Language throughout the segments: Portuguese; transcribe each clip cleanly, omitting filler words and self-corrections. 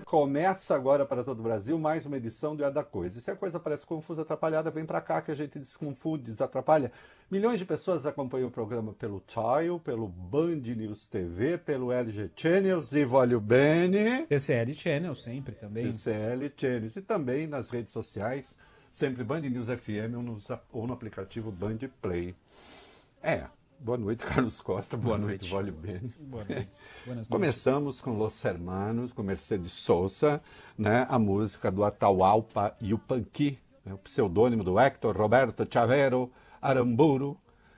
Começa agora para todo o Brasil mais uma edição do É da Coisa. E se a coisa parece confusa, atrapalhada, vem para cá que a gente desconfunde, desatrapalha. Milhões de pessoas acompanham o programa pelo Tile, pelo Band News TV, pelo LG Channels e Voglio Bene. TCL Channels sempre também. TCL Channels e também nas redes sociais, sempre Band News FM ou no aplicativo Band Play. Boa noite, Carlos Costa. Boa noite, Voglio Bene. Boa noite. Começamos com Los Hermanos, com Mercedes Sosa, né, a música do Atahualpa Yupanqui, né, o pseudônimo do Héctor Roberto Chavero Aramburu.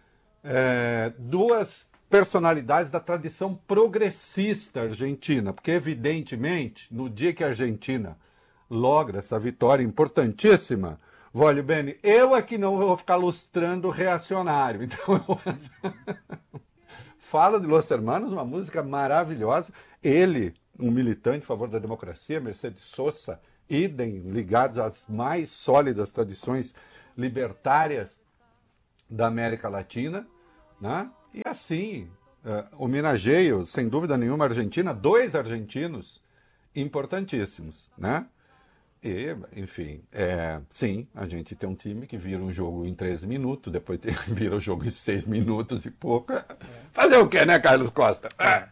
Duas personalidades da tradição progressista argentina, porque evidentemente, no dia que a Argentina logra essa vitória importantíssima, Voglio Bene, eu aqui não vou ficar lustrando reacionário, então eu falo de Los Hermanos, uma música maravilhosa. Ele, um militante a favor da democracia, Mercedes Sosa, idem, ligados às mais sólidas tradições libertárias da América Latina, né? E assim, homenageio, sem dúvida nenhuma, a Argentina, dois argentinos importantíssimos, né? E, enfim, sim, a gente tem um time que vira um jogo em 13 minutos, depois vira um jogo em 6 minutos e pouco. Fazer o quê, né, Carlos Costa?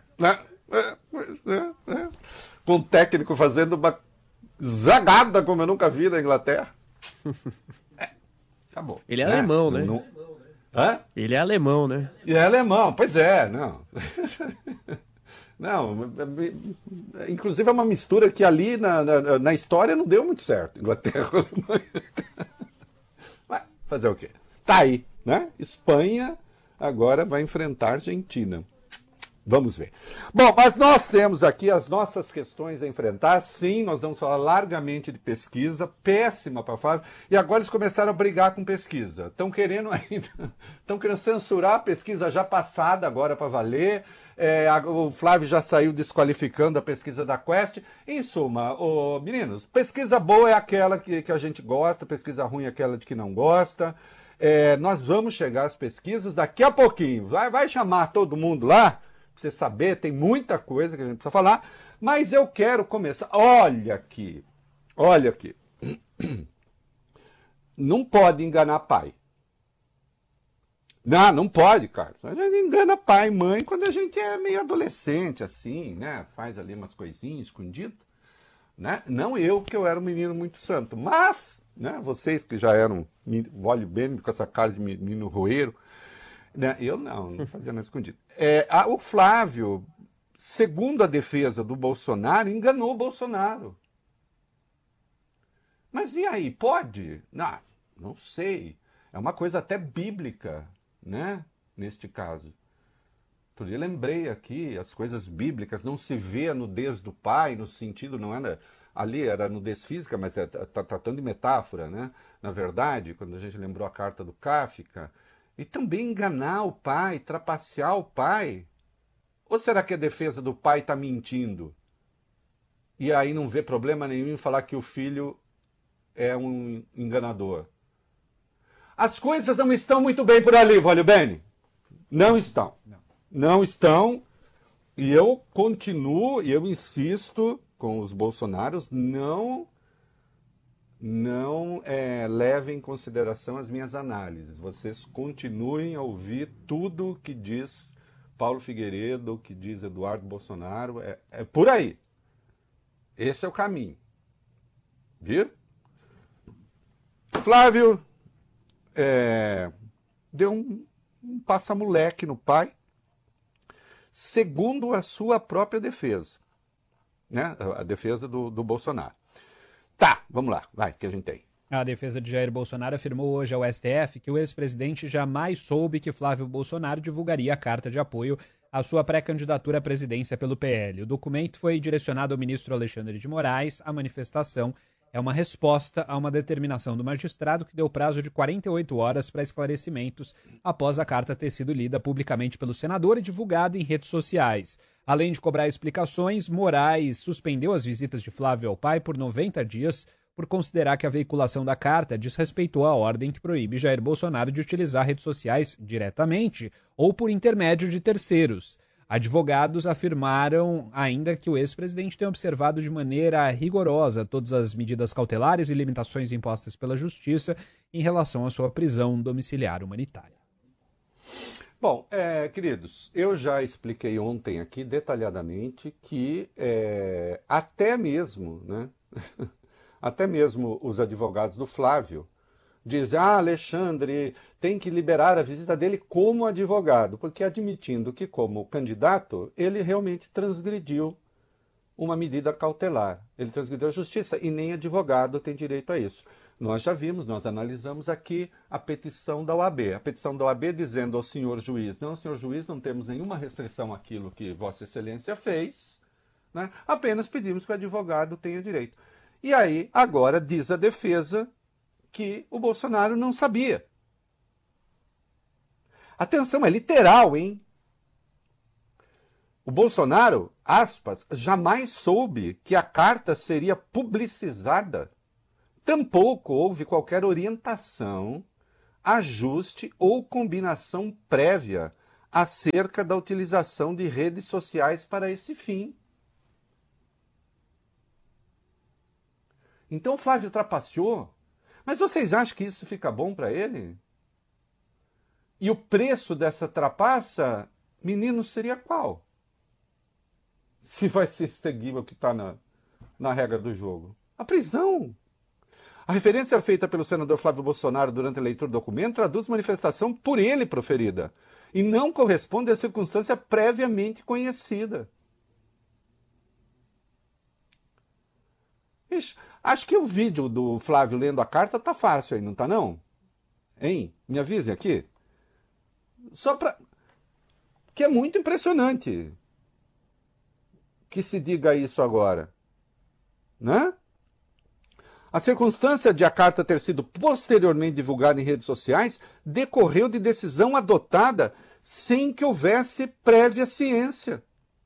Com o técnico fazendo uma zagada como eu nunca vi na Inglaterra. Acabou. Ele é alemão, né? Hã? Ele é alemão, né? E é alemão, pois é, não. Não, inclusive é uma mistura que ali na história não deu muito certo. Inglaterra. Mas fazer o quê? Tá aí, né? Espanha agora vai enfrentar a Argentina. Vamos ver. Bom, mas nós temos aqui as nossas questões a enfrentar. Sim, nós vamos falar largamente de pesquisa, péssima para falar. E agora eles começaram a brigar com pesquisa. Estão querendo censurar a pesquisa já passada agora para valer. O Flávio já saiu desqualificando a pesquisa da Quest. Em suma, meninos, pesquisa boa é aquela que a gente gosta, pesquisa ruim é aquela de que não gosta. Nós vamos chegar às pesquisas daqui a pouquinho. Vai chamar todo mundo lá, pra você saber, tem muita coisa que a gente precisa falar. Mas eu quero começar. Olha aqui. Não pode enganar pai. Não pode, Carlos. A gente engana pai e mãe quando a gente é meio adolescente, assim, né? Faz ali umas coisinhas escondidas, né? Não eu, porque eu era um menino muito santo, mas, né? Vocês que já eram Voglio Bene com essa cara de menino roeiro, né? Eu não fazia nada escondido. O Flávio, segundo a defesa do Bolsonaro, enganou o Bolsonaro. Mas e aí, pode? Não sei. É uma coisa até bíblica, né? Neste caso. Eu lembrei aqui, as coisas bíblicas, não se vê a nudez do pai, no sentido, não era, ali era nudez física, mas está tratando de metáfora, né? Na verdade, quando a gente lembrou a carta do Kafka, e também enganar o pai, trapacear o pai. Ou será que a defesa do pai está mentindo? E aí não vê problema nenhum em falar que o filho é um enganador? As coisas não estão muito bem por ali, Voglio Bene. Não estão. Não estão. E eu continuo, e eu insisto com os bolsonaros, não levem em consideração as minhas análises. Vocês continuem a ouvir tudo que diz Paulo Figueiredo, que diz Eduardo Bolsonaro. É por aí. Esse é o caminho. Viu? Flávio deu um passa-moleque no pai, segundo a sua própria defesa, né? A defesa do Bolsonaro. Tá, vamos lá, vai, que a gente tem. A defesa de Jair Bolsonaro afirmou hoje ao STF que o ex-presidente jamais soube que Flávio Bolsonaro divulgaria a carta de apoio à sua pré-candidatura à presidência pelo PL. O documento foi direcionado ao ministro Alexandre de Moraes. A manifestação é uma resposta a uma determinação do magistrado que deu prazo de 48 horas para esclarecimentos após a carta ter sido lida publicamente pelo senador e divulgada em redes sociais. Além de cobrar explicações, Moraes suspendeu as visitas de Flávio ao pai por 90 dias por considerar que a veiculação da carta desrespeitou a ordem que proíbe Jair Bolsonaro de utilizar redes sociais diretamente ou por intermédio de terceiros. Advogados afirmaram ainda que o ex-presidente tem observado de maneira rigorosa todas as medidas cautelares e limitações impostas pela Justiça em relação à sua prisão domiciliar humanitária. Bom, queridos, eu já expliquei ontem aqui detalhadamente que até mesmo, né, até mesmo os advogados do Flávio dizem, Alexandre tem que liberar a visita dele como advogado, porque admitindo que como candidato ele realmente transgrediu uma medida cautelar, ele transgrediu a justiça e nem advogado tem direito a isso. Nós já vimos, nós analisamos aqui a petição da OAB. A petição da OAB dizendo ao senhor juiz, não, senhor juiz, não temos nenhuma restrição àquilo que Vossa Excelência fez, né? Apenas pedimos que o advogado tenha direito. E aí, agora, diz a defesa que o Bolsonaro não sabia. Atenção, é literal, hein? O Bolsonaro, aspas, jamais soube que a carta seria publicizada. Tampouco houve qualquer orientação, ajuste ou combinação prévia acerca da utilização de redes sociais para esse fim. Então Flávio trapaceou. Mas vocês acham que isso fica bom para ele? E o preço dessa trapaça, menino, seria qual? Se vai ser seguir o que está na regra do jogo. A prisão. A referência feita pelo senador Flávio Bolsonaro durante a leitura do documento traduz manifestação por ele proferida e não corresponde à circunstância previamente conhecida. Ixi, acho que o vídeo do Flávio lendo a carta tá fácil aí, não tá não? Hein? Me avisem aqui. Só para... que é muito impressionante que se diga isso agora, né? A circunstância de a carta ter sido posteriormente divulgada em redes sociais decorreu de decisão adotada sem que houvesse prévia ciência.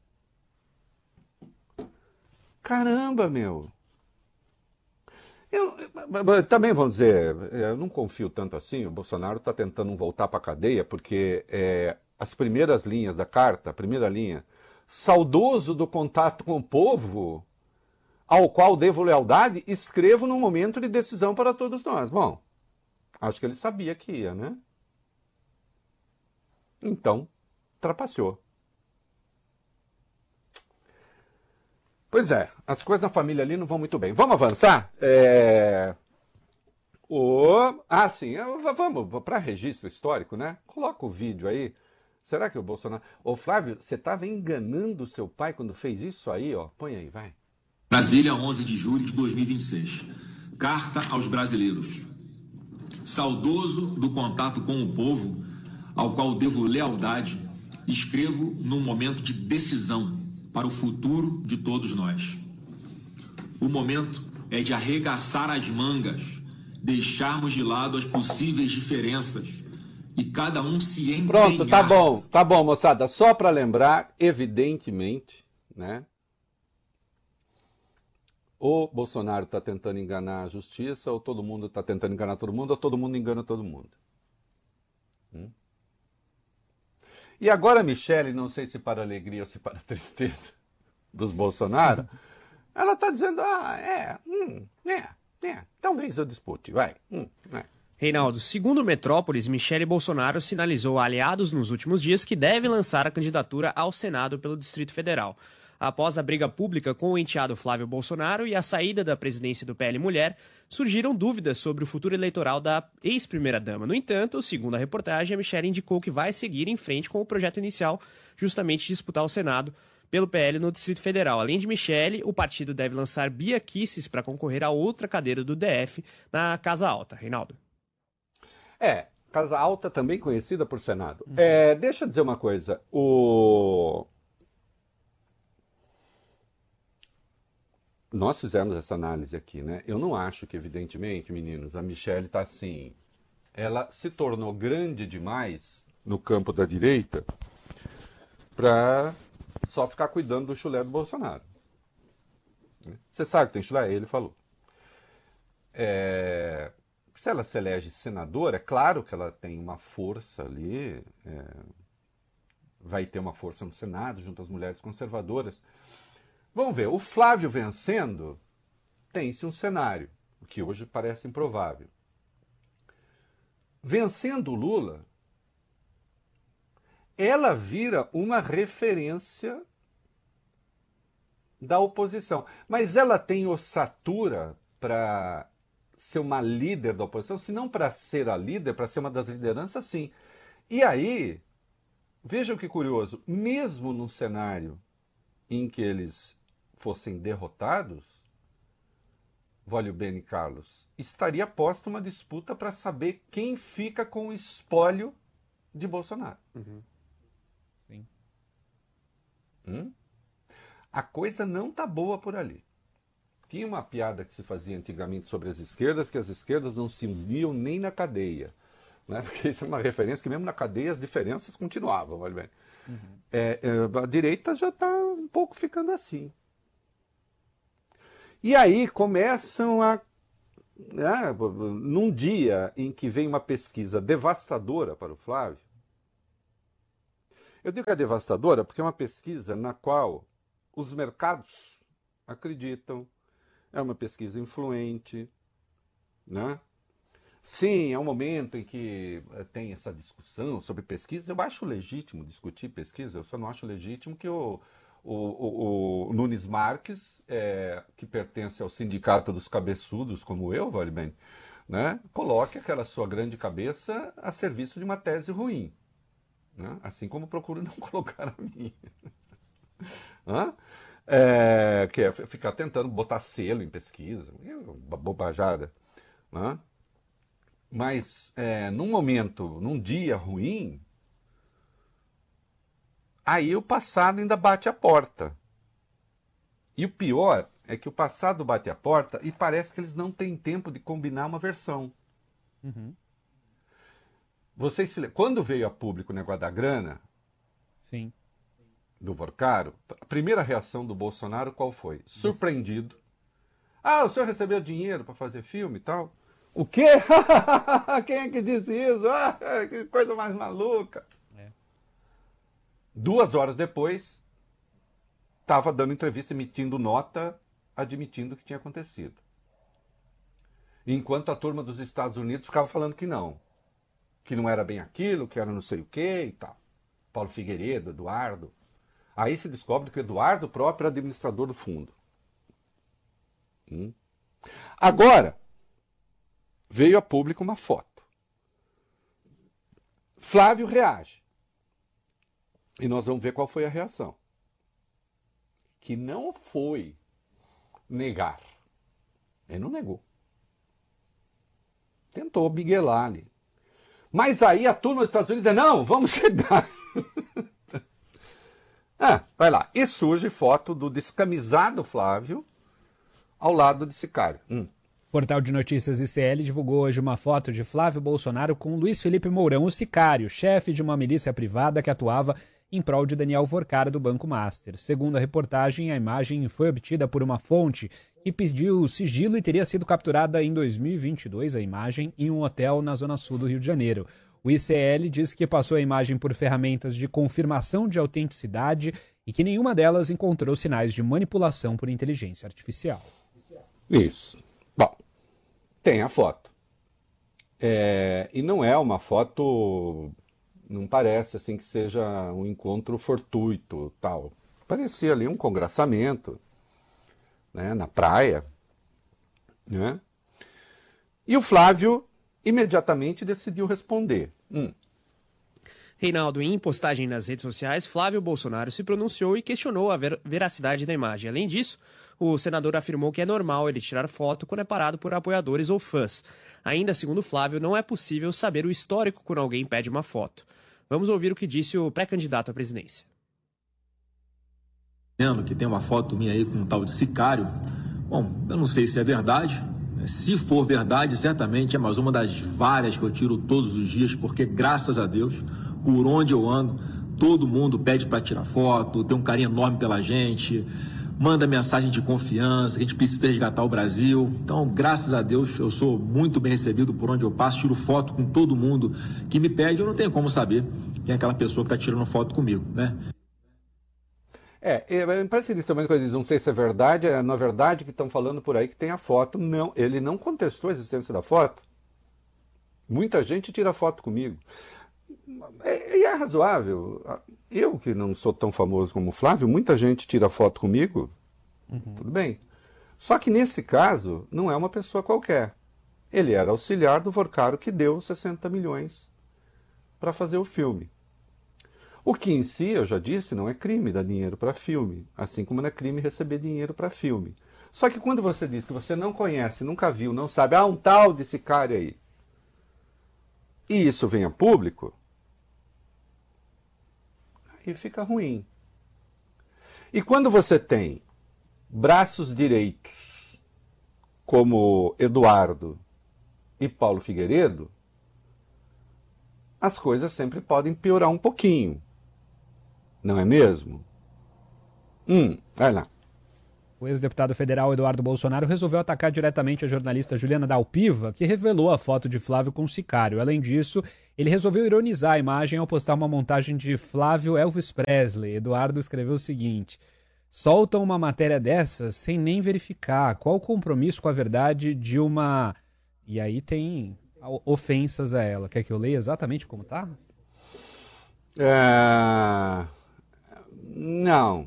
Caramba, meu! Também vamos dizer, eu não confio tanto assim, o Bolsonaro está tentando voltar para a cadeia, porque as primeiras linhas da carta, a primeira linha, saudoso do contato com o povo, ao qual devo lealdade, escrevo num momento de decisão para todos nós. Bom, acho que ele sabia que ia, né? Então, trapaceou. Pois é, as coisas na família ali não vão muito bem. Vamos avançar? Sim, vamos para registro histórico, né? Coloca o vídeo aí. Será que o Bolsonaro... Ô Flávio, você estava enganando o seu pai quando fez isso aí, ó? Põe aí, vai. Brasília, 11 de julho de 2026. Carta aos brasileiros. Saudoso do contato com o povo, ao qual devo lealdade, escrevo num momento de decisão para o futuro de todos nós. O momento é de arregaçar as mangas, deixarmos de lado as possíveis diferenças e cada um se empenhar... Pronto, tá bom, moçada. Só para lembrar, evidentemente, né? Ou Bolsonaro está tentando enganar a justiça, ou todo mundo está tentando enganar todo mundo, ou todo mundo engana todo mundo. E agora a Michele, não sei se para alegria ou se para tristeza dos Bolsonaro, ela está dizendo, talvez eu dispute, vai. Reinaldo, segundo o Metrópolis, Michele Bolsonaro sinalizou a aliados nos últimos dias que deve lançar a candidatura ao Senado pelo Distrito Federal. Após a briga pública com o enteado Flávio Bolsonaro e a saída da presidência do PL Mulher, surgiram dúvidas sobre o futuro eleitoral da ex-primeira-dama. No entanto, segundo a reportagem, a Michele indicou que vai seguir em frente com o projeto inicial, justamente disputar o Senado pelo PL no Distrito Federal. Além de Michele, o partido deve lançar Bia Kicis para concorrer a outra cadeira do DF na Casa Alta. Reinaldo. Casa Alta também conhecida por Senado. Deixa eu dizer uma coisa. Nós fizemos essa análise aqui, né? Eu não acho que, evidentemente, meninos, a Michele está assim... Ela se tornou grande demais no campo da direita para só ficar cuidando do chulé do Bolsonaro. Você sabe que tem chulé? Ele falou. Se ela se elege senadora, é claro que ela tem uma força ali vai ter uma força no Senado, junto às mulheres conservadoras. Vamos ver, o Flávio vencendo, tem-se um cenário, o que hoje parece improvável. Vencendo o Lula, ela vira uma referência da oposição. Mas ela tem ossatura para ser uma líder da oposição, se não para ser a líder, para ser uma das lideranças, sim. E aí, vejam que curioso, mesmo num cenário em que eles fossem derrotados, Wólio Bene Carlos, estaria posta uma disputa para saber quem fica com o espólio de Bolsonaro. Sim. A coisa não tá boa por ali. Tinha uma piada que se fazia antigamente sobre as esquerdas, que as esquerdas não se uniam nem na cadeia. Né? Porque isso é uma referência que mesmo na cadeia as diferenças continuavam. Olha bem. A direita já está um pouco ficando assim. E aí começam a... num dia em que vem uma pesquisa devastadora para o Flávio, eu digo que é devastadora porque é uma pesquisa na qual os mercados acreditam, é uma pesquisa influente, né? Sim, é um momento em que tem essa discussão sobre pesquisa. Eu acho legítimo discutir pesquisa, eu só não acho legítimo que o Nunes Marques, que pertence ao sindicato dos cabeçudos, como eu, vale bem, né, coloque aquela sua grande cabeça a serviço de uma tese ruim. Né? Assim como procuro não colocar a minha. Que é ficar tentando botar selo em pesquisa, uma bobajada. Né? Mas, num momento, num dia ruim, aí o passado ainda bate a porta. E o pior é que o passado bate a porta e parece que eles não têm tempo de combinar uma versão. Vocês se lembram? Quando veio a público o negócio da grana, Sim. do Vorcaro, a primeira reação do Bolsonaro qual foi? Surpreendido. Ah, o senhor recebeu dinheiro para fazer filme e tal? O quê? Quem é que disse isso? Ah, que coisa mais maluca. 2 horas depois, estava dando entrevista, emitindo nota, admitindo o que tinha acontecido. Enquanto a turma dos Estados Unidos ficava falando que não era bem aquilo, que era não sei o quê e tal. Paulo Figueiredo, Eduardo. Aí se descobre que o Eduardo próprio era administrador do fundo. Agora, veio a público uma foto. Flávio reage. E nós vamos ver qual foi a reação. Que não foi negar. Ele não negou. Tentou miguelar ali. Mas aí a turma dos Estados Unidos diz, não, vamos chegar. Vai lá. E surge foto do descamisado Flávio ao lado de Sicário. O portal de notícias ICL divulgou hoje uma foto de Flávio Bolsonaro com Luiz Felipe Mourão, o Sicário, chefe de uma milícia privada que atuava em prol de Daniel Vorcara do Banco Master. Segundo a reportagem, a imagem foi obtida por uma fonte que pediu sigilo e teria sido capturada em 2022, a imagem, em um hotel na zona sul do Rio de Janeiro. O ICL diz que passou a imagem por ferramentas de confirmação de autenticidade e que nenhuma delas encontrou sinais de manipulação por inteligência artificial. Isso. Bom, tem a foto. E não é uma foto... Não parece assim que seja um encontro fortuito, tal. Parecia ali um congraçamento, né, na praia, né? E o Flávio imediatamente decidiu responder. Reinaldo, em postagem nas redes sociais, Flávio Bolsonaro se pronunciou e questionou a veracidade da imagem. Além disso, o senador afirmou que é normal ele tirar foto quando é parado por apoiadores ou fãs. Ainda segundo Flávio, não é possível saber o histórico quando alguém pede uma foto. Vamos ouvir o que disse o pré-candidato à presidência. Que tem uma foto minha aí com um tal de Sicário. Bom, eu não sei se é verdade. Se for verdade, certamente é mais uma das várias que eu tiro todos os dias, porque graças a Deus, por onde eu ando, todo mundo pede para tirar foto, tem um carinho enorme pela gente. manda mensagem de confiança, que a gente precisa resgatar o Brasil. Então, graças a Deus, eu sou muito bem recebido por onde eu passo, tiro foto com todo mundo que me pede, eu não tenho como saber quem é aquela pessoa que está tirando foto comigo, né? Parece inicialmente quando eles não sei se é verdade, na verdade que estão falando por aí que tem a foto. Não, ele não contestou a existência da foto. Muita gente tira foto comigo. E é razoável. Eu, que não sou tão famoso como o Flávio, muita gente tira foto comigo, tudo bem. Só que nesse caso, não é uma pessoa qualquer. Ele era auxiliar do Vorcaro, que deu 60 milhões para fazer o filme. O que em si, eu já disse, não é crime dar dinheiro para filme, assim como não é crime receber dinheiro para filme. Só que quando você diz que você não conhece, nunca viu, não sabe, um tal desse cara aí, e isso vem a público, aí fica ruim. E quando você tem braços direitos, como Eduardo e Paulo Figueiredo, as coisas sempre podem piorar um pouquinho. Não é mesmo? Vai lá. O ex-deputado federal Eduardo Bolsonaro resolveu atacar diretamente a jornalista Juliana Dalpiva, que revelou a foto de Flávio com o sicário. Além disso, ele resolveu ironizar a imagem ao postar uma montagem de Flávio Elvis Presley. Eduardo escreveu o seguinte: soltam uma matéria dessas sem nem verificar. Qual o compromisso com a verdade de uma... E aí tem ofensas a ela. Quer que eu leia exatamente como tá? Não.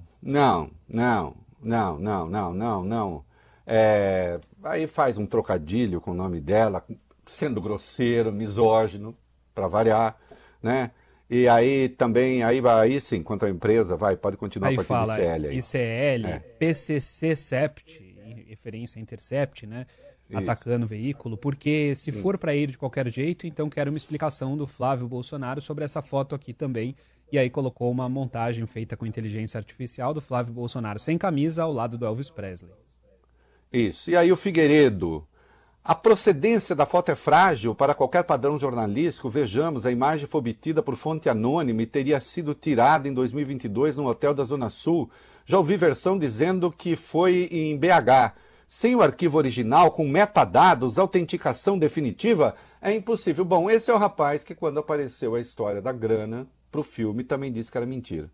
Aí faz um trocadilho com o nome dela, sendo grosseiro, misógino, para variar, né? E aí também, aí sim, quanto à empresa, pode continuar aí com aquele ICL aí. ICL, PCC Sept, referência a Intercept, né? Isso. Atacando o veículo, porque se for para ir de qualquer jeito, então quero uma explicação do Flávio Bolsonaro sobre essa foto aqui também. E aí colocou uma montagem feita com inteligência artificial do Flávio Bolsonaro sem camisa ao lado do Elvis Presley. Isso. E aí o Figueiredo. A procedência da foto é frágil para qualquer padrão jornalístico. Vejamos, a imagem foi obtida por fonte anônima e teria sido tirada em 2022 num hotel da Zona Sul. Já ouvi versão dizendo que foi em BH. Sem o arquivo original, com metadados, autenticação definitiva, é impossível. Bom, esse é o rapaz que quando apareceu a história da grana pro filme também disse que era mentira.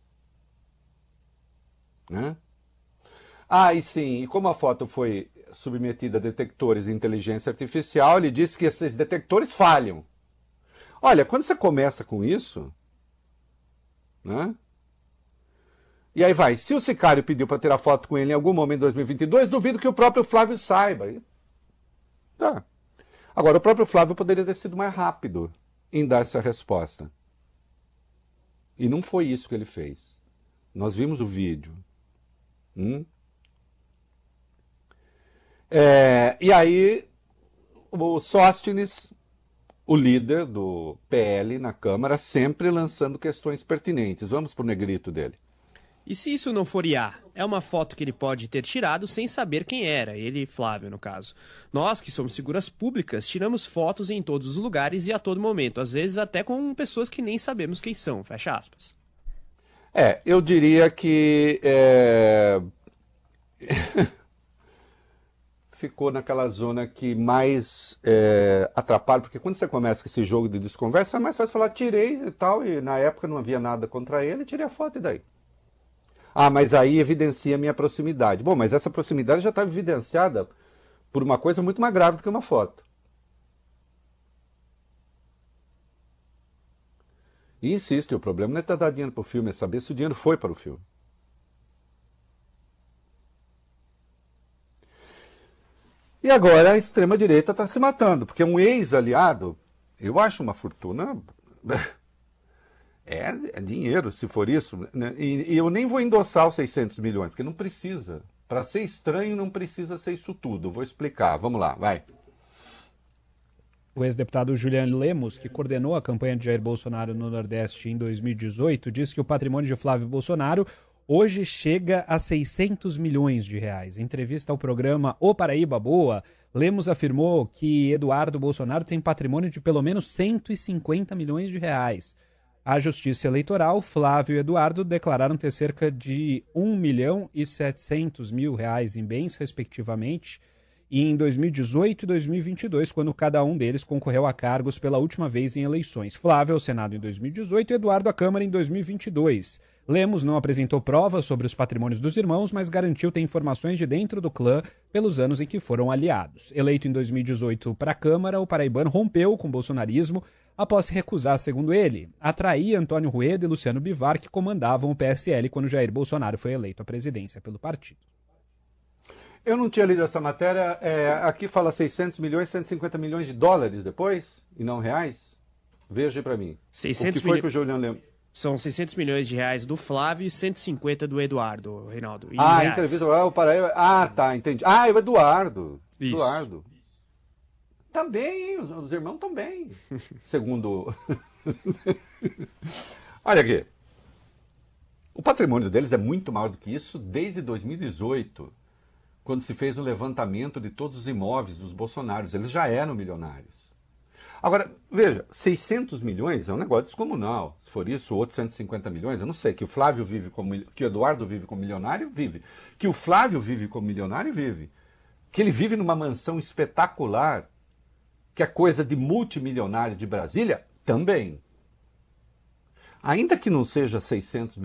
Né? E sim, e como a foto foi submetida a detectores de inteligência artificial, ele disse que esses detectores falham. Olha, quando você começa com isso, né? E aí se o sicário pediu para tirar foto com ele em algum momento de 2022, duvido que o próprio Flávio saiba. Tá. Agora, o próprio Flávio poderia ter sido mais rápido em dar essa resposta. E não foi isso que ele fez. Nós vimos o vídeo. E aí, o Sóstenes, o líder do PL na Câmara, sempre lançando questões pertinentes. Vamos para o negrito dele. E se isso não for IA? É uma foto que ele pode ter tirado sem saber quem era, ele, Flávio, no caso. Nós, que somos figuras públicas, tiramos fotos em todos os lugares e a todo momento, às vezes até com pessoas que nem sabemos quem são, fecha aspas. Eu diria que ficou naquela zona que mais atrapalha, porque quando você começa com esse jogo de desconversa, é mais fácil falar, tirei e tal, e na época não havia nada contra ele, tirei a foto e daí? Mas aí evidencia a minha proximidade. Bom, mas essa proximidade já estava evidenciada por uma coisa muito mais grave do que uma foto. E insisto, o problema não é dar dinheiro para o filme, é saber se o dinheiro foi para o filme. E agora a extrema-direita está se matando, porque um ex-aliado, eu acho uma fortuna... É dinheiro, se for isso. Né? E eu nem vou endossar os 600 milhões, porque não precisa. Para ser estranho, não precisa ser isso tudo. Vou explicar. Vamos lá, vai. O ex-deputado Julian Lemos, que coordenou a campanha de Jair Bolsonaro no Nordeste em 2018, disse que o patrimônio de Flávio Bolsonaro hoje chega a 600 milhões de reais. Em entrevista ao programa O Paraíba Boa, Lemos afirmou que Eduardo Bolsonaro tem patrimônio de pelo menos 150 milhões de reais. A Justiça Eleitoral, Flávio e Eduardo declararam ter cerca de R$ 1.700.000 em bens, respectivamente, em 2018 e 2022, quando cada um deles concorreu a cargos pela última vez em eleições. Flávio ao Senado em 2018 e Eduardo à Câmara em 2022. Lemos não apresentou provas sobre os patrimônios dos irmãos, mas garantiu ter informações de dentro do clã pelos anos em que foram aliados. Eleito em 2018 para a Câmara, o paraibano rompeu com o bolsonarismo após se recusar, segundo ele, a trair Antônio Rueda e Luciano Bivar, que comandavam o PSL quando Jair Bolsonaro foi eleito à presidência pelo partido. Eu não tinha lido essa matéria. Aqui fala 600 milhões, 150 milhões de dólares depois, e não reais. Veja para mim. 600 o que foi que o Juliano lembra? São 600 milhões de reais do Flávio e 150 do Eduardo, Reinaldo. A entrevista. O Paraíba. Ah, tá, entendi. Ah, o Eduardo. Isso. Eduardo. Também, os irmãos também. Segundo. Olha aqui. O patrimônio deles é muito maior do que isso desde 2018, quando se fez um levantamento de todos os imóveis dos bolsonaros. Eles já eram milionários. Agora, veja, 600 milhões é um negócio descomunal. Se for isso, outros 150 milhões, eu não sei. Que o Flávio vive como... Que o Eduardo vive como milionário, vive. Que o Flávio vive como milionário, vive. Que ele vive numa mansão espetacular, que é coisa de multimilionário de Brasília, também. Ainda que não seja 600